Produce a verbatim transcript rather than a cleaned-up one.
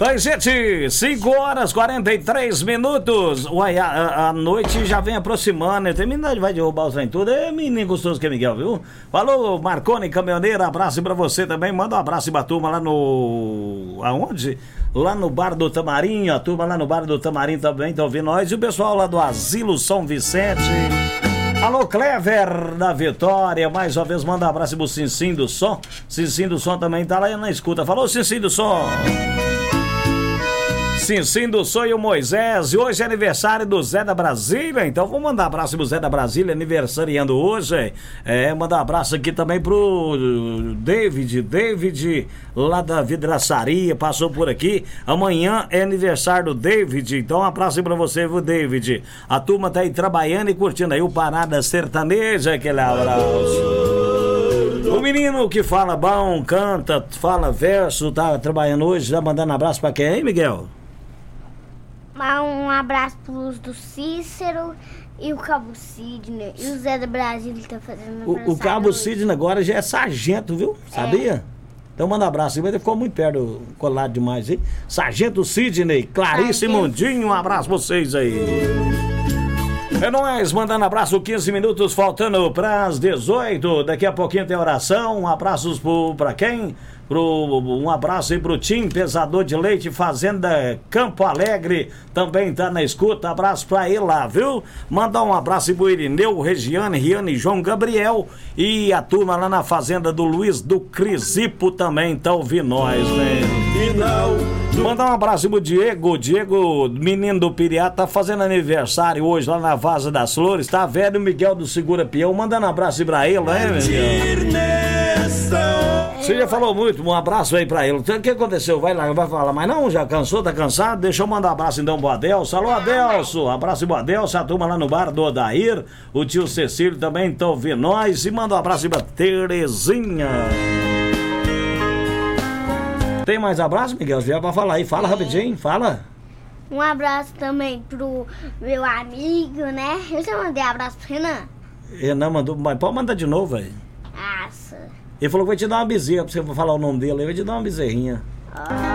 Oi, gente, cinco horas e quarenta e três minutos. Uai, a, a noite já vem aproximando. Tem menino que vai derrubar os trem tudo. É menino gostoso que é Miguel, viu? Falou, Marconi, caminhoneiro, abraço pra você também. Manda um abraço pra turma lá no... Aonde? Lá no Bar do Tamarim. A turma lá no Bar do Tamarim também tá ouvindo nós. E o pessoal lá do Asilo São Vicente. Alô, Clever da Vitória, mais uma vez manda um abraço pro Cincim do Som. Cincim do Som também tá lá na escuta. Falou, Cincim do Som. Cincim do Som e o Moisés. E hoje é aniversário do Zé da Brasília. Então vamos mandar um abraço pro Zé da Brasília, aniversariando hoje. É, mandar um abraço aqui também pro David. David, lá da vidraçaria, passou por aqui. Amanhã é aniversário do David. Então um abraço aí pra você, viu, David? A turma tá aí trabalhando e curtindo aí o Parada Sertaneja. Aquele abraço. O menino que fala bom, canta, fala verso, tá trabalhando hoje, tá mandando abraço pra quem, hein, Miguel? Um abraço pros do Cícero e o Cabo Sidney. E o Zé da Brasília que tá fazendo o, o Cabo hoje. Sidney agora já é sargento, viu? Sabia? É. Então manda um abraço, ele ficou muito perto, colado demais, hein? Sargento Sidney, Clarice Mundinho, um abraço pra vocês aí. É nóis, mandando abraço, quinze minutos faltando pras dezoito. Daqui a pouquinho tem oração. Abraços pro, pra quem? Pro, um abraço aí pro Tim Pesador de Leite, Fazenda Campo Alegre. Também tá na escuta. Abraço pra ele lá, viu? Mandar um abraço aí pro Irineu, Regiane, Riane, João Gabriel. E a turma lá na Fazenda do Luiz do Crisipo também tá ouvindo nós, né? Mandar um abraço pro Diego. Diego, menino do Piriá, tá fazendo aniversário hoje lá na Vaza das Flores. Tá velho, Miguel do Segura Peão. Mandando um abraço pra ele, né, Miguel? Você já falou muito, um abraço aí pra ele. O que aconteceu? Vai lá, vai falar, mas não, já cansou, tá cansado? Deixa eu mandar um abraço então pro Adelso. Alô, Adelso, abraço pro Adelso, a turma lá no bar do Odair. O tio Cecílio também tá ouvindo nós. E manda um abraço aí pra Terezinha. Tem mais abraço, Miguel? Já vai falar aí, fala rapidinho, fala. Um abraço também pro meu amigo, né? Eu já mandei abraço pro Renan. Renan mandou, mas pode mandar de novo, velho. Nossa. Ele falou que vai te dar uma bezerra, pra você falar o nome dele, ele vai te dar uma bezerrinha. Ah.